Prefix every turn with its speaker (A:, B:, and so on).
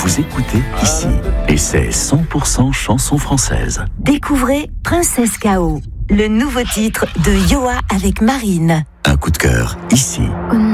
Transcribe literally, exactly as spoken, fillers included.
A: vous écoutez ici. Et c'est cent pour cent chanson française.
B: Découvrez Princesse K O, le nouveau titre de Yoa avec Marine.
A: Un coup de cœur ici.